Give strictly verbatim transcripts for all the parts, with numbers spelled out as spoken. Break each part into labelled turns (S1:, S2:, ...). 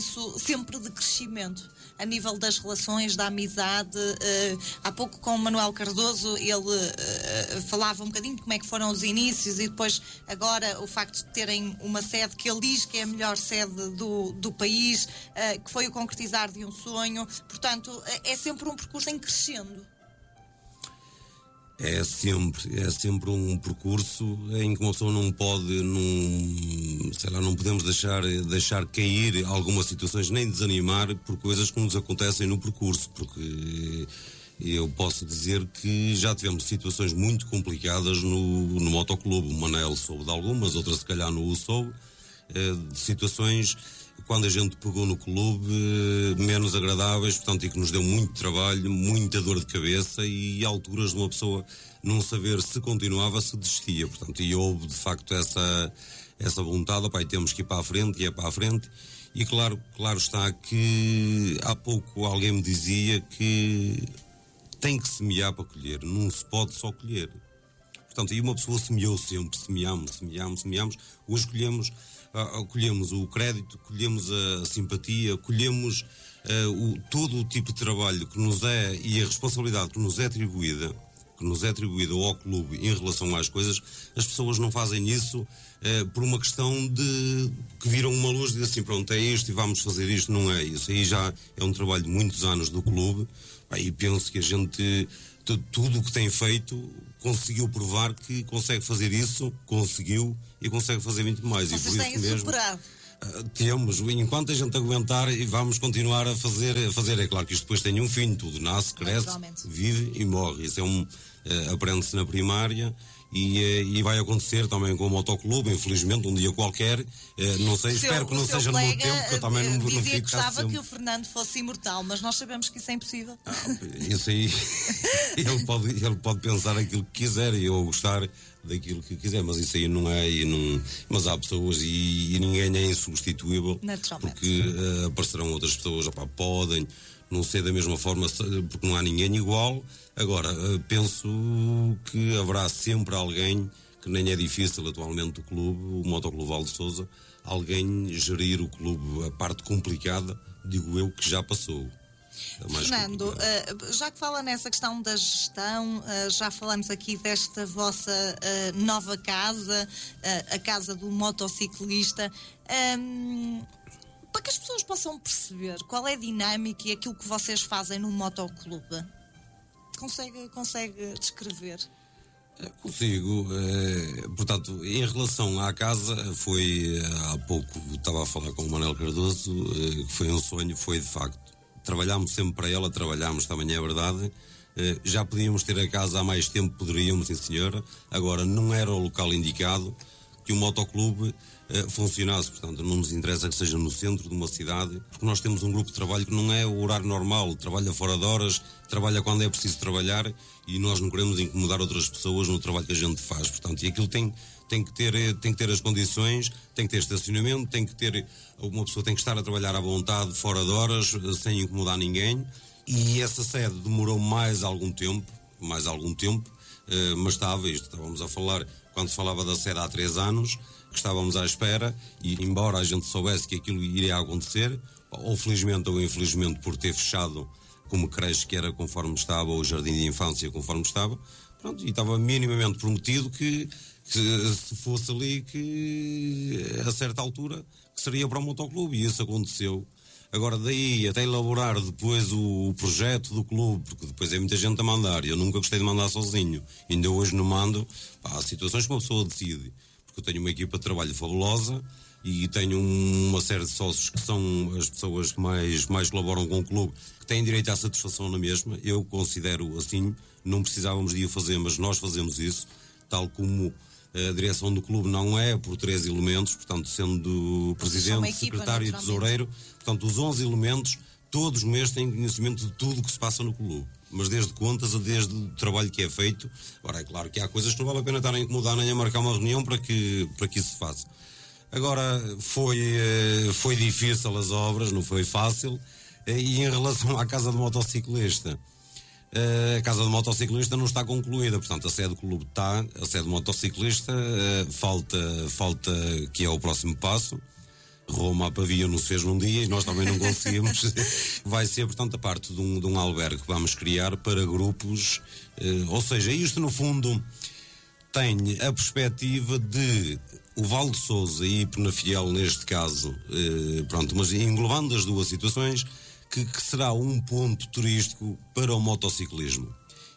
S1: sempre de crescimento a nível das relações, da amizade. Uh, há pouco com o Manuel Cardoso ele uh, falava um bocadinho de como é que foram os inícios e depois agora o facto de terem uma sede que ele diz que é a melhor sede do, do país, uh, que foi o concretizar de um sonho. Portanto, é sempre um percurso em crescendo.
S2: É sempre, é sempre um percurso em que uma pessoa não pode, não, sei lá, não podemos deixar, deixar cair algumas situações, nem desanimar por coisas que nos acontecem no percurso, porque eu posso dizer que já tivemos situações muito complicadas no, no motoclube. O Manel soube de algumas, outras se calhar não o soube, de situações quando a gente pegou no clube menos agradáveis, portanto, e que nos deu muito trabalho, muita dor de cabeça e alturas de uma pessoa não saber se continuava, se desistia, portanto, e houve de facto essa, essa vontade, opa, e temos que ir para a frente, e é para a frente, e claro, claro está que há pouco alguém me dizia que tem que semear para colher, não se pode só colher. Portanto, e uma pessoa semeou sempre, semeamos, semeamos, semeamos, hoje colhemos Uh, colhemos o crédito, colhemos a simpatia, colhemos uh, o, todo o tipo de trabalho que nos é e a responsabilidade que nos é atribuída, que nos é atribuída ao clube em relação às coisas. As pessoas não fazem isso uh, por uma questão de que viram uma luz e dizem assim, pronto, é isto e vamos fazer isto, não é isso. Aí já é um trabalho de muitos anos do clube, e penso que a gente, tudo o que tem feito, conseguiu provar que consegue fazer isso, conseguiu e consegue fazer muito mais.
S1: Vocês
S2: e por
S1: têm
S2: isso mesmo
S1: superado.
S2: Uh, temos, enquanto a gente aguentar, e vamos continuar a fazer, a fazer. É claro que isto depois tem um fim, tudo nasce, cresce, vive e morre. Isso é um, uh, aprende-se na primária. E, e vai acontecer também com o motoclube, infelizmente, um dia qualquer. Eh, não sei,
S1: seu,
S2: espero que não seja no meu tempo, que eu também não, não
S1: dizia
S2: fico
S1: que gostava
S2: sempre.
S1: que o Fernando fosse imortal, mas nós sabemos que isso é impossível.
S2: Ah, isso aí, ele pode, ele pode pensar aquilo que quiser e eu gostar daquilo que quiser, mas isso aí não é. E não, mas há pessoas e, e ninguém é insubstituível, porque uh, aparecerão outras pessoas, opa, podem não ser da mesma forma, porque não há ninguém igual. Agora, penso que haverá sempre alguém, que nem é difícil atualmente o clube, o Motoclube Val de Sousa, alguém gerir o clube, a parte complicada, digo eu, que já passou.
S1: Fernando, uh, já que fala nessa questão da gestão, uh, já falamos aqui desta vossa uh, nova casa, uh, a casa do motociclista. Um, para que as pessoas possam perceber qual é a dinâmica e aquilo que vocês fazem no motoclube, consegue, consegue descrever?
S2: Consigo. Eh, portanto, em relação à casa, foi há pouco, estava a falar com o Manuel Cardoso, eh, que foi um sonho, foi de facto. Trabalhámos sempre para ela, trabalhámos também, é verdade. Eh, já podíamos ter a casa há mais tempo, poderíamos, sim senhora. Agora, não era o local indicado que o motoclube eh, funcionasse. Portanto, não nos interessa que seja no centro de uma cidade, porque nós temos um grupo de trabalho que não é o horário normal, trabalha fora de horas, trabalha quando é preciso trabalhar e nós não queremos incomodar outras pessoas no trabalho que a gente faz. Portanto, e aquilo tem, tem, que ter, tem que ter as condições, tem que ter estacionamento, tem que ter, uma pessoa tem que estar a trabalhar à vontade, fora de horas, sem incomodar ninguém. E essa sede demorou mais algum tempo, mais algum tempo, eh, mas estava, isto estávamos a falar, quando se falava da sede há três anos, que estávamos à espera, e embora a gente soubesse que aquilo iria acontecer, ou felizmente ou infelizmente por ter fechado como creche que era conforme estava, ou o jardim de infância conforme estava, pronto, e estava minimamente prometido que, que se fosse ali, que a certa altura que seria para o motoclube, e isso aconteceu. Agora daí até elaborar depois o, o projeto do clube, porque depois é muita gente a mandar, eu nunca gostei de mandar sozinho, ainda hoje não mando. Pá, há situações que uma pessoa decide, porque eu tenho uma equipa de trabalho fabulosa e tenho uma série de sócios que são as pessoas que mais, mais colaboram com o clube, que têm direito à satisfação na mesma. Eu considero assim, não precisávamos de o fazer, mas nós fazemos isso, tal como a direção do clube não é por três elementos, portanto, sendo presidente, equipa, secretário e tesoureiro, portanto, os onze elementos, todos os meses têm conhecimento de tudo o que se passa no clube, mas desde contas a desde o trabalho que é feito. Agora, é claro que há coisas que não vale a pena estar a incomodar nem a marcar uma reunião para que, para que isso se faça. Agora, foi, foi difícil as obras, não foi fácil, e em relação à casa do motociclista, a casa do motociclista não está concluída, portanto a sede do clube está, a sede do motociclista falta, falta que é o próximo passo, Roma a Pavia não se fez num dia e nós também não conseguimos. Vai ser, portanto, a parte de um, de um albergue que vamos criar para grupos, eh, ou seja, isto no fundo tem a perspectiva de o Val de Sousa e Penafiel, neste caso, eh, pronto, mas englobando as duas situações, que, que será um ponto turístico para o motociclismo.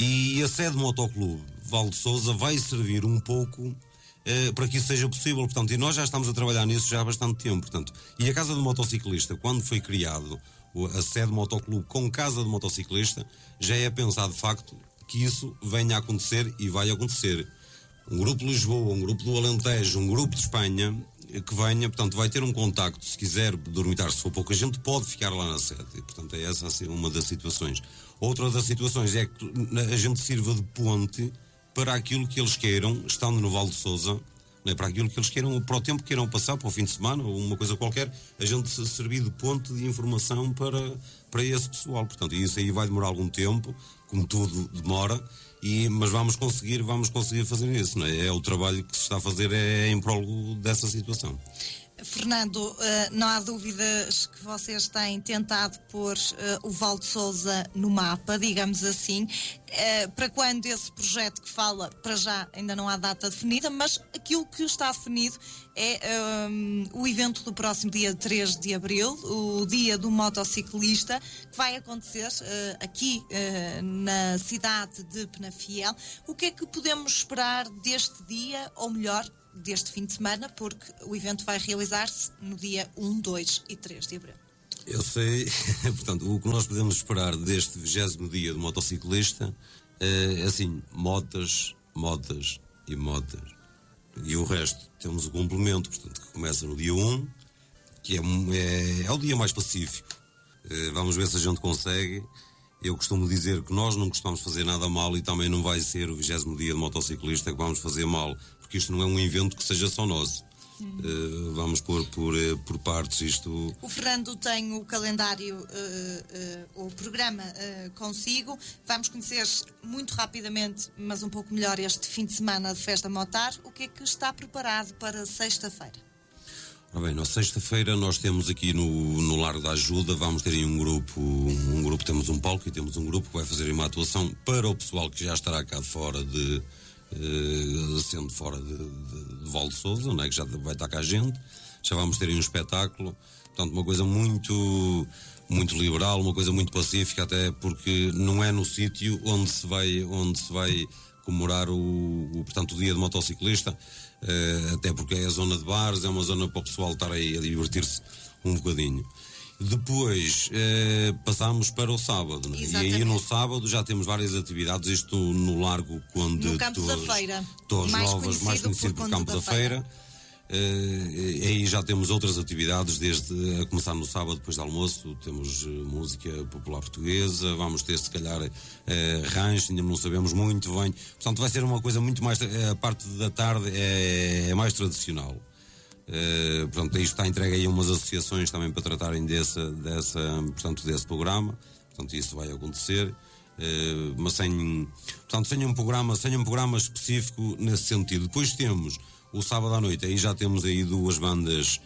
S2: E a sede do Motoclube Val de Sousa vai servir um pouco eh, para que isso seja possível. Portanto, e nós já estamos a trabalhar nisso já há bastante tempo. Portanto, e a Casa do Motociclista, quando foi criado a sede do Motoclube com Casa do Motociclista, já é pensado de facto que isso venha a acontecer e vai acontecer. Um grupo de Lisboa, um grupo do Alentejo, um grupo de Espanha que venha, portanto, vai ter um contacto. Se quiser dormitar, se for pouca gente, pode ficar lá na sede. E, portanto, é essa assim, uma das situações. Outra das situações é que a gente sirva de ponte para aquilo que eles queiram, estando no Val de Sousa, não é? Para aquilo que eles queiram, para o tempo que queiram passar, para o fim de semana, ou uma coisa qualquer, a gente se servir de ponte de informação para, para esse pessoal. Portanto, isso aí vai demorar algum tempo, como tudo demora. E, mas vamos conseguir, vamos conseguir fazer isso, não é? É o trabalho que se está a fazer é em prólogo dessa situação.
S1: Fernando, não há dúvidas que vocês têm tentado pôr o Val de Sousa no mapa, digamos assim. Para quando esse projeto que fala, para já ainda não há data definida, mas aquilo que está definido é um, o evento do próximo dia três de abril, o Dia do Motociclista, que vai acontecer uh, aqui uh, na cidade de Penafiel. O que é que podemos esperar deste dia, ou melhor, deste fim de semana, porque o evento vai realizar-se no dia um, dois e três de abril?
S2: Eu sei, portanto, o que nós podemos esperar deste vigésimo dia do motociclista é, assim, motas, motas e motas. E o resto, temos o complemento, portanto, que começa no dia um, que é, é, é o dia mais pacífico. É, vamos ver se a gente consegue. Eu costumo dizer que nós não costumamos fazer nada mal e também não vai ser o vigésimo dia do motociclista que vamos fazer mal, porque isto não é um evento que seja só nosso. Uh, vamos pôr por, uh, por partes isto.
S1: O Fernando tem o calendário, uh, uh, o programa uh, consigo. Vamos conhecer muito rapidamente, mas um pouco melhor, este fim de semana de Festa Motar. O que é que está preparado para sexta-feira?
S2: Ah, bem, na sexta-feira nós temos aqui no, no Largo da Ajuda, vamos ter aí um grupo, um grupo, temos um palco e temos um grupo que vai fazer uma atuação para o pessoal que já estará cá de fora de Uh, sendo fora de, de, de Val de Sousa, não é? Que já vai estar cá a gente, já vamos ter aí um espetáculo, portanto uma coisa muito muito liberal, uma coisa muito pacífica, até porque não é no sítio onde se vai onde se vai comemorar o, o portanto o dia do motociclista, uh, até porque é a zona de bares, é uma zona para o pessoal estar aí a divertir-se um bocadinho. Depois eh, passamos para o sábado, né? E aí no sábado já temos várias atividades, isto no Largo Conde
S1: no Campo
S2: Torres,
S1: da Feira,
S2: Torres
S1: mais
S2: Novas,
S1: conhecido
S2: mais conhecido por, por Campo da, da Feira, feira. Eh, aí já temos outras atividades, desde a começar no sábado depois do almoço, temos eh, música popular portuguesa, vamos ter se calhar eh, rancho, ainda não sabemos muito bem, portanto vai ser uma coisa muito mais, a parte da tarde é, é mais tradicional. Uh, portanto, isto está entregue aí a umas associações também para tratarem dessa, dessa, portanto, desse programa, portanto isso vai acontecer, uh, mas sem, portanto, sem um programa, sem um programa específico nesse sentido. Depois temos o sábado à noite, aí já temos aí duas bandas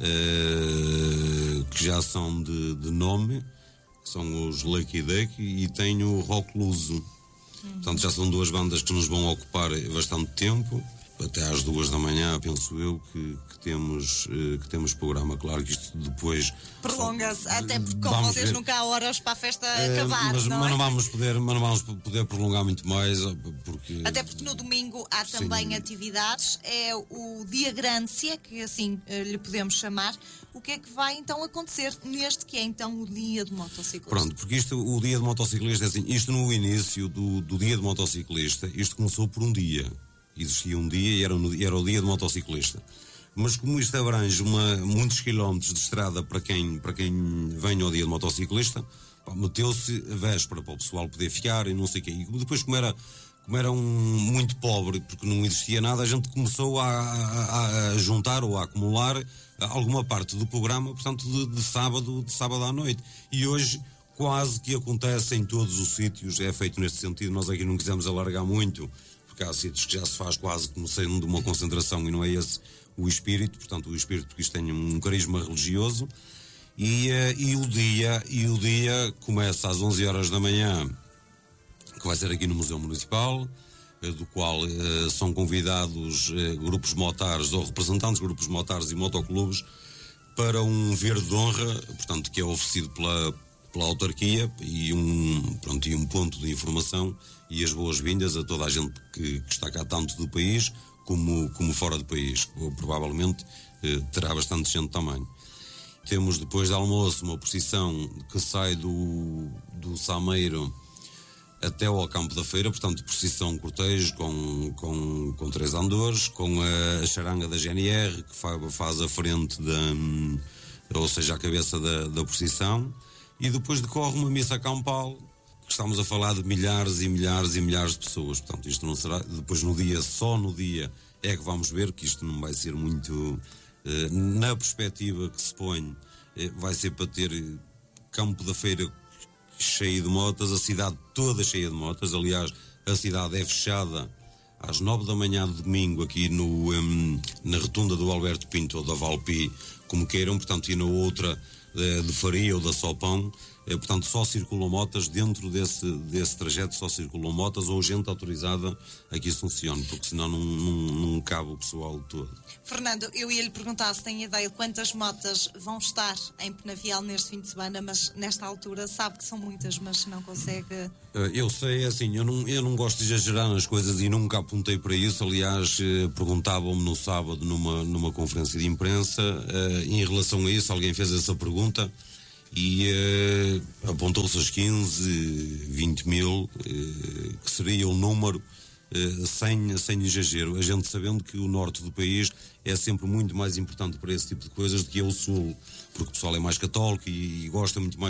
S2: uh, que já são de, de nome, que são os Lucky Duck e tem o Rock Luso. Uhum. Portanto, já são duas bandas que nos vão ocupar bastante tempo. Até às duas da manhã, penso eu, que, que, temos, que temos programa. Claro que isto depois
S1: prolonga-se, até porque com vocês ver. Nunca há horas para a festa é, acabar,
S2: mas,
S1: não
S2: mas
S1: é?
S2: não vamos poder, mas não vamos poder prolongar muito mais, porque...
S1: Até porque no domingo há também Sim. atividades, é o Dia Grande, se é que assim lhe podemos chamar. O que é que vai então acontecer neste que é então o Dia do Motociclista?
S2: Pronto, porque isto, o Dia do Motociclista é assim, isto no início do, do Dia do Motociclista, isto começou por um dia. Existia um dia e era, no, era o dia do motociclista. Mas como isto abrange uma, muitos quilómetros de estrada para quem, para quem vem ao dia do motociclista, meteu-se a véspera para o pessoal poder ficar e não sei o quê. E depois, como era, como era um, muito pobre, porque não existia nada, a gente começou a, a, a juntar ou a acumular alguma parte do programa, portanto, de, de, sábado, de sábado à noite. E hoje quase que acontece em todos os sítios, é feito neste sentido. Nós aqui não quisemos alargar muito, há sítios que já se faz quase como sendo de uma concentração e não é esse o espírito, portanto o espírito, porque isto tem um carisma religioso, e, e, o, dia, e o dia começa às onze horas da manhã, que vai ser aqui no Museu Municipal, do qual eh, são convidados eh, grupos motares ou representantes de grupos motares e motoclubes para um verde de honra, portanto, que é oferecido pela, pela autarquia, e um, pronto, e um ponto de informação e as boas-vindas a toda a gente que, que está cá, tanto do país como, como fora do país. Ou, provavelmente eh, terá bastante gente também. Temos depois de almoço uma procissão que sai do, do Sameiro até ao Campo da Feira, portanto, procissão cortejo com, com, com três andores, com a, a charanga da G N R, que faz, faz a frente, da, ou seja, a cabeça da, da procissão, e depois decorre uma missa campal, que estamos a falar de milhares e milhares e milhares de pessoas. Portanto, isto não será, depois no dia, só no dia, é que vamos ver que isto não vai ser muito, eh, na perspectiva que se põe, eh, vai ser para ter Campo da Feira cheia de motas, a cidade toda cheia de motas. Aliás, a cidade é fechada às nove da manhã de domingo aqui no, um, na rotunda do Alberto Pinto ou da Valpi, como queiram, portanto, e na outra de, de Faria ou da Sopão, eh, portanto, só circulam motas dentro desse, desse trajeto, só circulam motas ou gente autorizada a que isso funcione, porque senão não, não, não cabe o pessoal todo.
S1: Fernando, eu ia lhe perguntar se tem ideia de quantas motas vão estar em Penafiel neste fim de semana, mas nesta altura sabe que são muitas, mas não consegue...
S2: Eu sei, assim, eu não, eu não gosto de exagerar nas coisas e nunca apontei para isso. Aliás, perguntavam-me no sábado numa, numa conferência de imprensa, em relação a isso, alguém fez essa pergunta e apontou-se as quinze, vinte mil, que seria o número... Uh, sem, sem exagero, a gente sabendo que o norte do país é sempre muito mais importante para esse tipo de coisas do que é o sul, porque o pessoal é mais católico e, e gosta muito mais